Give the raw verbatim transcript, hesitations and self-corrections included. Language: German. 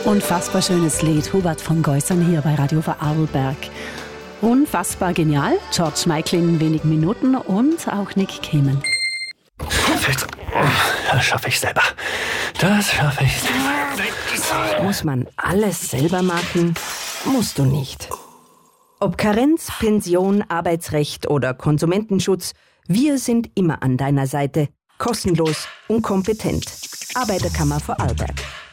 Unfassbar schönes Lied, Hubert von Geusern hier bei Radio Vorarlberg. Unfassbar genial, George Michael in wenigen Minuten und auch Nick Cayman. Das schaffe ich selber. Das schaffe ich selber. Muss man alles selber machen? Musst du nicht. Ob Karenz, Pension, Arbeitsrecht oder Konsumentenschutz, wir sind immer an deiner Seite. Kostenlos und kompetent. Arbeiterkammer Vorarlberg.